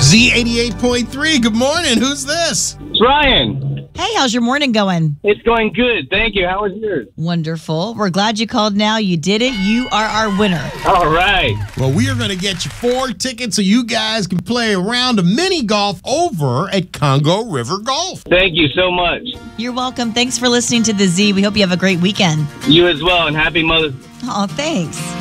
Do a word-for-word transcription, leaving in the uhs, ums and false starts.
Z eighty-eight point three, good morning. Who's this? It's Ryan. Hey, how's your morning going? It's going good. Thank you. How was yours? Wonderful. We're glad you called now. You did it. You are our winner. All right. Well, we are going to get you four tickets so you guys can play a round of mini golf over at Congo River Golf. Thank you so much. You're welcome. Thanks for listening to The Z. We hope you have a great weekend. You as well, and happy Mother's Oh, thanks.